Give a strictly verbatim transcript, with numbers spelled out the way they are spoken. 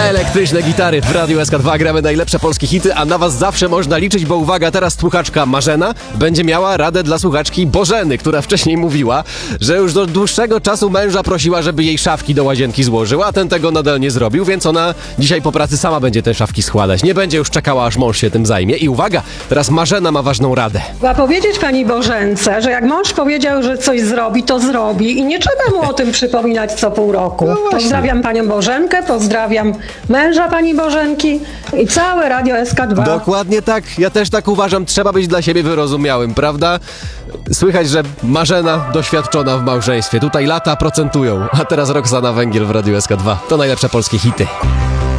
Elektryczne gitary w Radiu S K dwa, gramy najlepsze polskie hity, a na was zawsze można liczyć, bo uwaga, teraz słuchaczka Marzena będzie miała radę dla słuchaczki Bożeny, która wcześniej mówiła, że już do dłuższego czasu męża prosiła, żeby jej szafki do łazienki złożył, a ten tego nadal nie zrobił, więc ona dzisiaj po pracy sama będzie te szafki składać. Nie będzie już czekała, aż mąż się tym zajmie. I uwaga, teraz Marzena ma ważną radę. Trzeba powiedzieć pani Bożence, że jak mąż powiedział, że coś zrobi, to zrobi i nie trzeba mu o tym przypominać co pół roku. No właśnie. Pozdrawiam panią Bożenkę, pozdrawiam męża pani Bożenki i całe Radio S K dwa. Dokładnie tak, ja też tak uważam, trzeba być dla siebie wyrozumiałym, prawda? Słychać, że Marzena doświadczona w małżeństwie, tutaj lata procentują, a teraz Roxana Węgiel w Radiu S K dwa. To najlepsze polskie hity.